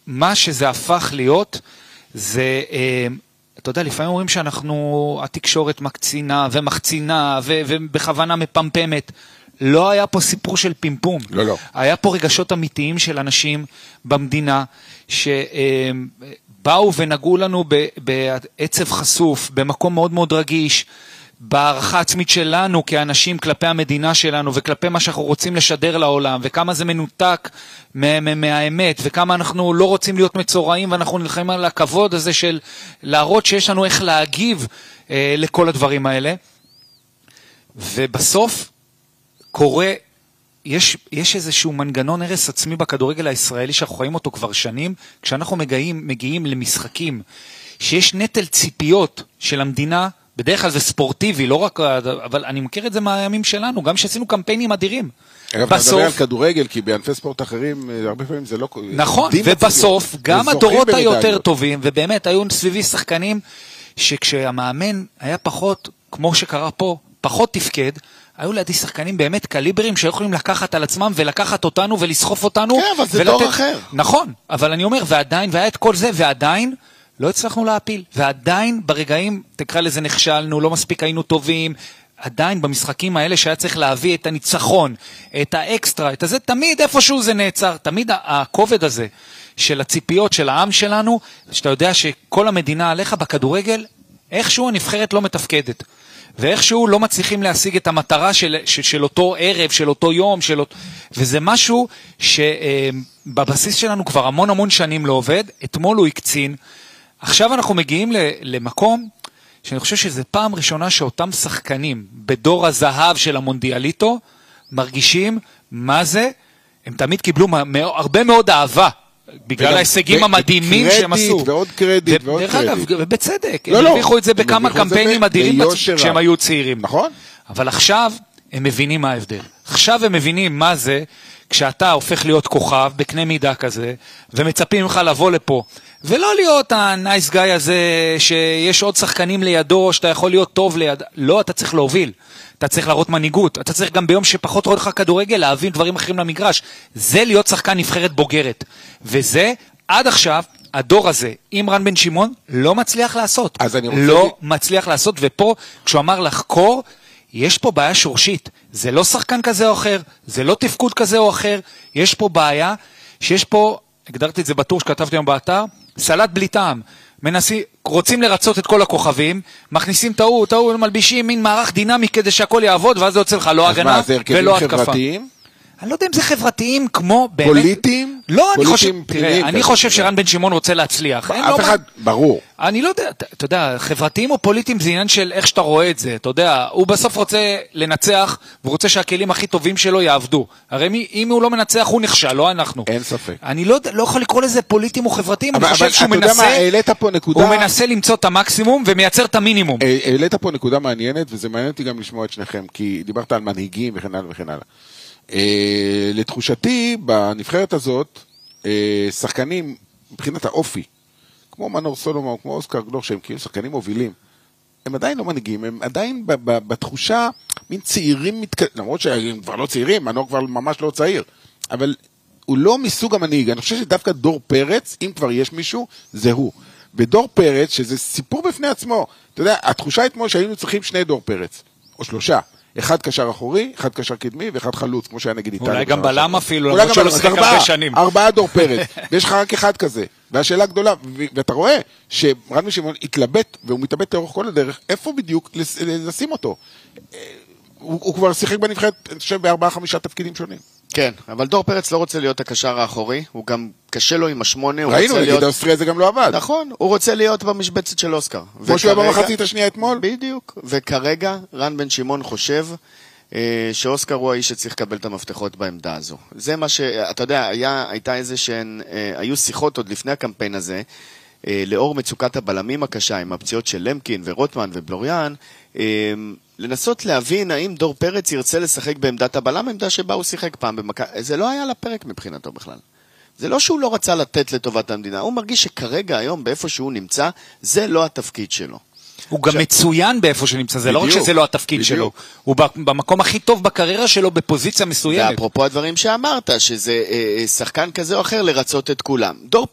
מה שזה הפך להיות, זה, אתה יודע, לפעמים אומרים שאנחנו, התקשורת מקצינה ומחצינה ובכוונה מפמפמת. לא היה פה סיפור של פימפום. לא, לא. היה פה רגשות אמיתיים של אנשים במדינה, שבאו ונגעו לנו בעצב חשוף, במקום מאוד מאוד רגיש, בערכה עצמית שלנו כאנשים כלפי המדינה שלנו, וכלפי מה שאנחנו רוצים לשדר לעולם, וכמה זה מנותק מהאמת, וכמה אנחנו לא רוצים להיות מצורעים, ואנחנו נלחמים על הכבוד הזה של להראות שיש לנו איך להגיב לכל הדברים האלה. ובסוף קורה, יש איזשהו מנגנון הרס עצמי בכדורגל הישראלי, שאנחנו חיים אותו כבר שנים, כשאנחנו מגיעים למשחקים, שיש נטל ציפיות של המדינה, בדרך כלל זה ספורטיבי, לא רק, אבל אני מכיר את זה מהימים שלנו, גם שעשינו קמפיינים אדירים. אגב, אתה מדבר על כדורגל, כי בענפי ספורט אחרים, הרבה פעמים זה לא... נכון, ובסוף, גם הדורות היותר טובים, ובאמת היו סביבי שחקנים, שכשהמאמן היה פחות, כמו שקרה פה, פחות תפקד, היו לידי שחקנים באמת קליברים, שיכולים לקחת על עצמם, ולקחת אותנו, ולסחוף אותנו. כן, אבל זה דור אחר. נכון, אבל אני אומר, ועדיין, והיה את כל זה, ועדיין, לא הצלחנו להפיל, ועדיין ברגעים, תקרא לזה נכשלנו, לא מספיק היינו טובים, עדיין במשחקים האלה שהיה צריך להביא את הניצחון, את האקסטרה, את הזה, תמיד איפשהו זה נעצר, תמיד הכובד הזה של הציפיות של העם שלנו, שאתה יודע שכל המדינה עליך בכדורגל, איכשהו הנבחרת לא מתפקדת, ואיכשהו לא מצליחים להשיג את המטרה של אותו ערב, של אותו יום, וזה משהו שבבסיס שלנו כבר המון שנים לא עובד, אתמול הוא הקצין, עכשיו אנחנו מגיעים למקום שאני חושב שזה פעם ראשונה שאותם שחקנים בדור הזהב של המונדיאליטו מרגישים מה זה, הם תמיד קיבלו הרבה מאוד אהבה בגלל ההישגים המדהימים שהם עשו. ועוד קרדיט ועוד דרך קרדיט. אגב, ובצדק, הם הרוויחו את זה בכמה קמפיינים אדירים כשהם היו צעירים. נכון. אבל עכשיו הם מבינים מה ההבדל. עכשיו הם מבינים מה זה כשאתה הופך להיות כוכב בקנה מידה כזה, ומצפים ממך לבוא לפה, ולא להיות הנייס גאי הזה, שיש עוד שחקנים לידו, שאתה יכול להיות טוב ליד, לא, אתה צריך להוביל, אתה צריך להראות מנהיגות, אתה צריך גם ביום שפחות רואה לך כדורגל, להבין דברים אחרים למגרש, זה להיות שחקן נבחרת בוגרת, וזה, עד עכשיו, הדור הזה, עם רן בן שמעון, לא מצליח לעשות, לא מצליח לעשות, ופה, כשהוא אמר לחקור, יש פה בעיה שורשית, זה לא שחקן כזה או אחר, זה לא תפקוד כזה או אחר, יש פה בעיה, שיש פה, הגדרתי את זה בטור שכתבתי היום באתר, סלט בלי טעם, רוצים לרצות את כל הכוכבים, מכניסים טעות, מלבישים מין מערך דינמי כדי שהכל יעבוד, ואז זה יוצא לך לא הגנה ולא התקפה. אני לא יודע אם זה חברתיים כמו באמת... פוליטיים? לא, אני חושב שרן בן שמעון רוצה להצליח. אף אחד, ברור. אני לא יודע, אתה יודע, חברתיים או פוליטיים זה עניין של איך שאתה רואה את זה, אתה יודע, הוא בסוף רוצה לנצח, והוא רוצה שהכלים הכי טובים שלו יעבדו. הרי אם הוא לא מנצח, הוא נכשל, לא אנחנו. אין ספק. אני לא יכול לקרוא לזה פוליטיים או חברתיים, אני חושב שהוא מנסה למצוא את המקסימום ומייצר את המינימום. העלית פה נקודה מעניינת, וזה מעניין אותי גם לשמוע את שניכם, כי דיברת על מנהיגים וכן הלאה וכן הלאה. לתחושתי בנבחרת הזאת שחקנים מבחינת האופי כמו מנור סולומון, כמו אוסקר גלוך, שהם כאילו שחקנים מובילים, הם עדיין לא מנהיגים, הם עדיין בתחושה מין צעירים, למרות שהם כבר לא צעירים, מנור כבר ממש לא צעיר, אבל הוא לא מסוג המנהיג. אני חושב שדווקא דור פרץ, אם כבר יש מישהו, זה הוא. בדור פרץ, שזה סיפור בפני עצמו, אתה יודע, התחושה אתמול שהיינו צריכים שני דור פרץ, או שלושה. אחד קשר אחורי, אחד קשר קדמי, ואחד חלוץ, כמו שהיה נגיד איטליה. אולי גם בלם אפילו, למרות שלא שחק הרבה שנים. 4 דור פרץ, ויש לך רק אחד כזה. והשאלה גדולה, ואתה רואה שרן בן שמעון התלבט, והוא מתלבט לאורך כל הדרך, איפה בדיוק לשים אותו? הוא כבר שיחק בנבחרת, אני חושב, ב4-5 תפקידים שונים. כן, אבל דור פרץ לא רוצה להיות הקשר האחורי, הוא גם קשה לו עם 8. ראינו, נגיד האוסטריה זה גם לא עבד. נכון, הוא רוצה להיות במשבצת של אוסקר. כמו שהוא היה במחצית השנייה אתמול. בדיוק, וכרגע רן בן שמעון חושב שאוסקר הוא האיש שצריך לקבל את המפתחות בעמדה הזו. זה מה שאתה יודע, הייתה איזה שהן, היו שיחות עוד לפני הקמפיין הזה, לאור מצוקת הבלמים הקשה, עם הפציעות של למקין ורוטמן ובלוריאן, לנסות להבין האם דור פרץ ירצה לשחק בעמדת הבלם, עמדה שבה הוא שיחק פעם במכבי. זה לא היה לפרק מבחינתו בכלל. זה לא שהוא לא רצה לתת לטובת המדינה, הוא מרגיש שכרגע היום באיפה שהוא נמצא, זה לא התפקיד שלו. הוא גם מצוין באיפה שנמצא, זה לא רק שזה לא התפקיד שלו, הוא במקום הכי טוב בקריירה שלו בפוזיציה מסוימת. ואפרופו הדברים שאמרת, שזה שחקן כזה או אחר לרצות את כולם. דור